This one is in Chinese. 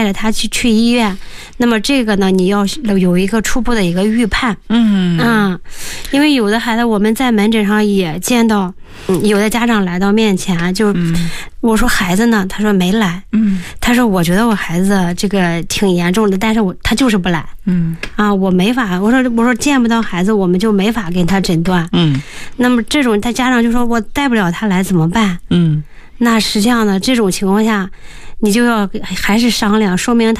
着他去医院。那么这个呢，你要有一个初步的一个预判。因为有的孩子我们在门诊上也见到，有的家长来到面前，就我说孩子呢，他说没来。他说我觉得我孩子这个挺严重的，但是他就是不来。我没法，我说见不到孩子，我们就没法给他诊断。那么这种他家长就说我带不了他来怎么办？那实际上呢，这种情况下，你就要还是商量，说明他